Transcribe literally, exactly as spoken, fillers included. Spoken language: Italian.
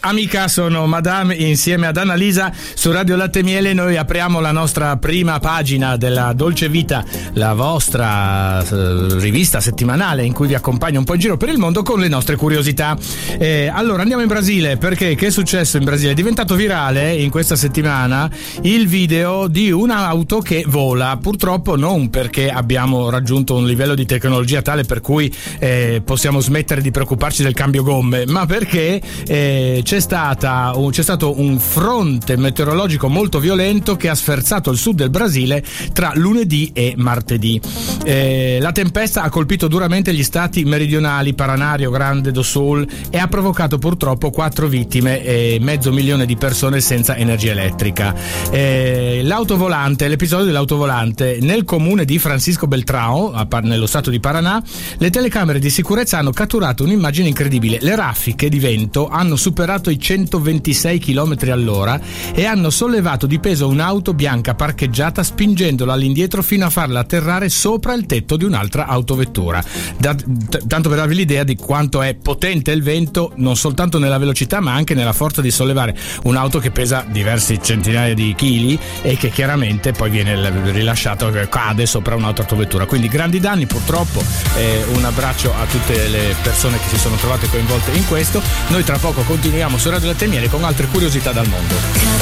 Amica, sono Madame insieme ad Annalisa su Radio Latte e Miele. Noi apriamo la nostra prima pagina della Dolce Vita, la vostra eh, rivista settimanale in cui vi accompagno un po' in giro per il mondo con le nostre curiosità. Eh, allora andiamo in Brasile, perché che è successo in Brasile? È diventato virale in questa settimana il video di un'auto che vola, purtroppo non perché abbiamo raggiunto un livello di tecnologia tale per cui eh, possiamo smettere di preoccuparci del cambio gomme, ma perché eh, c'è stata un, c'è stato un fronte meteorologico molto violento che ha sferzato il sud del Brasile tra lunedì e martedì. Eh, la tempesta ha colpito duramente gli stati meridionali, Paraná, Rio Grande do Sul, e ha provocato purtroppo quattro vittime e mezzo milione di persone senza energia elettrica. Eh, l'autovolante, l'episodio dell'autovolante nel comune di Francisco Beltrão, nello stato di Paraná, le telecamere di sicurezza hanno catturato un'immagine incredibile. Le raffiche di vento hanno superato i centoventisei chilometri all'ora e hanno sollevato di peso un'auto bianca parcheggiata, spingendola all'indietro fino a farla atterrare sopra il tetto di un'altra autovettura. Da, t- tanto per darvi l'idea di quanto è potente il vento, non soltanto nella velocità ma anche nella forza di sollevare un'auto che pesa diversi centinaia di chili e che chiaramente poi viene rilasciato, cade sopra un'altra autovettura. Quindi grandi danni purtroppo. Eh, un abbraccio a tutte le persone che si sono trovate coinvolte in questo. Noi tra poco continuiamo su Radio Latte e Miele con altre curiosità dal mondo.